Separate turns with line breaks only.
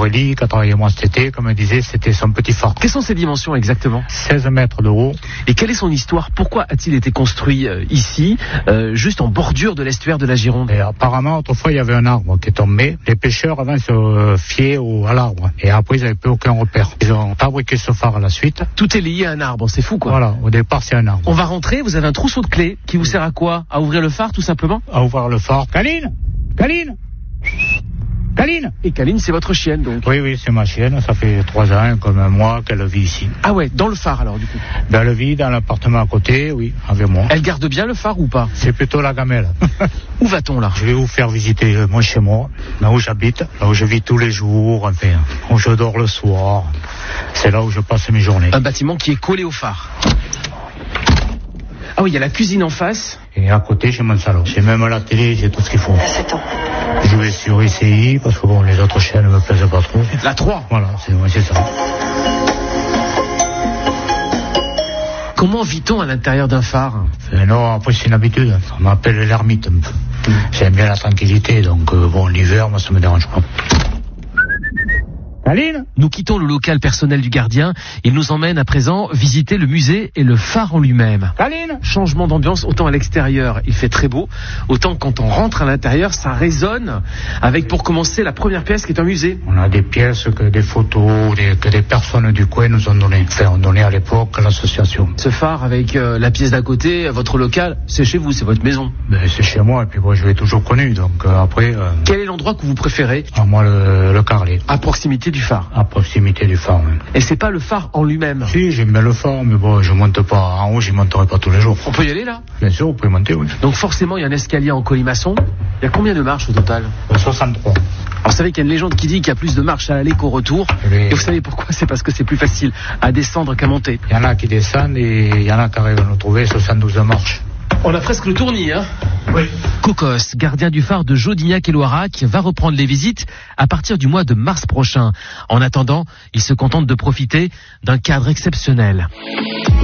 Aurélie, qui a travaillé moi cet été, comme elle disait, c'était son petit phare.
Quelles sont ses dimensions exactement?
16 mètres de haut.
Et quelle est son histoire? Pourquoi a-t-il été construit ici, juste en bordure de l'estuaire de la Gironde?
Et apparemment, autrefois, il y avait un arbre qui est tombé. Les pêcheurs avant se fiaient à l'arbre. Et après, ils n'avaient plus aucun repère. Ils ont fabriqué ce phare à la suite.
Tout est lié à un arbre, c'est fou quoi.
Voilà, au départ, c'est un arbre.
On va rentrer, vous avez un trousseau de clés qui vous sert à quoi? À ouvrir le phare tout simplement?
À ouvrir le phare. Caline!
Et Caline, c'est votre chienne donc?
Oui, c'est ma chienne. Ça fait 3 ans, comme moi, qu'elle vit ici.
Ah ouais, dans le phare alors du coup?
Ben, elle vit dans l'appartement à côté, oui, avec moi.
Elle garde bien le phare ou pas?
C'est plutôt la gamelle.
Où va-t-on là?
Je vais vous faire visiter moi chez moi, là où j'habite, là où je vis tous les jours, enfin, où je dors le soir. C'est là où je passe mes journées.
Un bâtiment qui est collé au phare. Ah oui, il y a la cuisine en face.
Et à côté, j'ai mon salon. J'ai même la télé, j'ai tout ce qu'il faut.
À 7 ans.
Je vais sur ICI, parce que bon, les autres chaînes ne me plaisent pas trop.
La 3.
Voilà, c'est ça.
Comment vit-on à l'intérieur d'un phare?
Non, après c'est une habitude. On m'appelle l'ermite un peu. J'aime bien la tranquillité, donc bon, l'hiver, moi ça me dérange pas. Caline?
Nous quittons le local personnel du gardien. Il nous emmène à présent visiter le musée et le phare en lui-même.
Caline?
Changement d'ambiance, autant à l'extérieur, il fait très beau, autant quand on rentre à l'intérieur, ça résonne avec, pour commencer, la première pièce qui est un musée.
On a des pièces que des photos, que des personnes du coin nous ont donné. Enfin, ont donné à l'époque à l'association.
Ce phare avec la pièce d'à côté, votre local, c'est chez vous, c'est votre maison.
Ben, c'est chez moi, et puis moi je l'ai toujours connu, donc après...
Quel est l'endroit que vous préférez?
Moi, le Carlet.
À proximité du phare.
À proximité du phare, oui.
Et c'est pas le phare en lui-même?
Si, j'aime bien le phare, mais bon, je monte pas en haut, j'y monterai pas tous les jours.
On peut y aller là?
Bien sûr, vous pouvez monter, oui.
Donc forcément, il y a un escalier en colimaçon. Il y a combien de marches au total?
63.
Alors vous savez qu'il y a une légende qui dit qu'il y a plus de marches à l'aller qu'au retour. Et vous savez pourquoi? C'est parce que c'est plus facile à descendre qu'à monter.
Il y en a qui descendent et il y en a qui arrivent à nous trouver 72 marches.
On a presque le tournis, hein?
Oui.
Cocos, gardien du phare de Jodignac et Loirac, va reprendre les visites à partir du mois de mars prochain. En attendant, il se contente de profiter d'un cadre exceptionnel.